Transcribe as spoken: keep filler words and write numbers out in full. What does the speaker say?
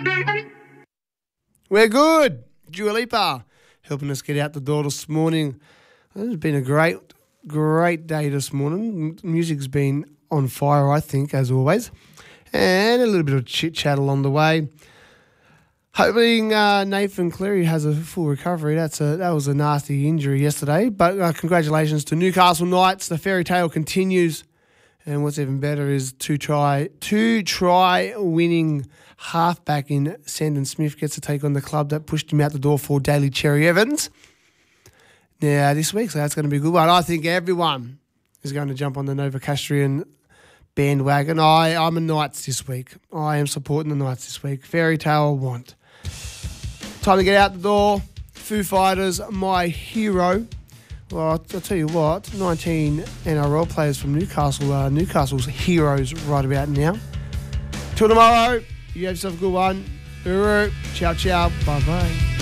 We're good. Dua Lipa helping us get out the door this morning. It's been a great, great day this morning. Music's been on fire, I think, as always. And a little bit of chit-chat along the way. Hoping uh, Nathan Cleary has a full recovery. That's a That was a nasty injury yesterday. But uh, congratulations to Newcastle Knights. The fairy tale continues. And what's even better is two try, two try winning halfback in Sandon Smith gets to take on the club that pushed him out the door for Daly Cherry Evans. Now, this week, so that's going to be a good one. I think everyone is going to jump on the Novocastrian bandwagon. I, I'm a Knights this week. I am supporting the Knights this week. Fairy tale I want. Time to get out the door. Foo Fighters, My Hero. Well, I'll, I'll tell you what, nineteen N R L players from Newcastle are Newcastle's heroes right about now. Till tomorrow, you have yourself a good one. Uru. Ciao, ciao. Bye-bye.